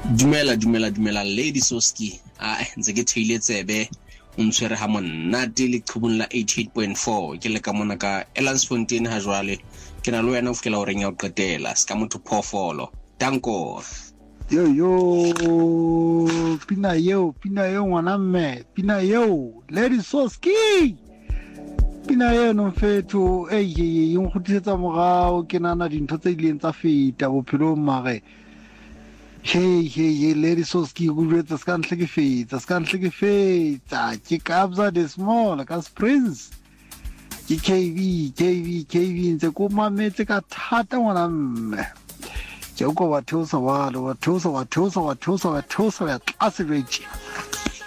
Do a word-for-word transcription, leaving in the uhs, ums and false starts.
Dumela dumela dumela Lady Soski a ntse ke theile tsebe o ntshwere ha monate le qhubung la eighty-eight point four ke le ka mona ka Elandsfontein ha jwale ke na le wena o fikela o reng ya o qetela ska motho phofolo danko yo yo pina yo pina yo ngwana mme pina yo Lady Soski pina yo no fetho e ye yo khutisetsa mogao ke nana dintho tse ileng tsa feta bophelo mare hey hey hey Lady Soski go retsa ska ntle ke fetsa ska ntle ke fetsa ke kabza the small ka Prince ke K V K V K V ntse ko mametse ka thata ngwana mme ke go ba thusa wa wa thusa wa thusa wa thusa wa thusa wa class rate